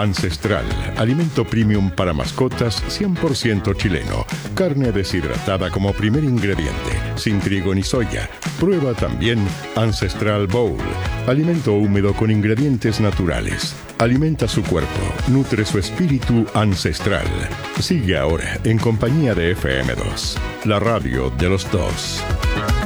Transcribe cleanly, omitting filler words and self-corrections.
Ancestral, alimento premium para mascotas 100% chileno. Carne deshidratada como primer ingrediente, sin trigo ni soya. Prueba también Ancestral Bowl, alimento húmedo con ingredientes naturales. Alimenta su cuerpo, nutre su espíritu ancestral. Sigue ahora en compañía de FM2, la radio de los dos.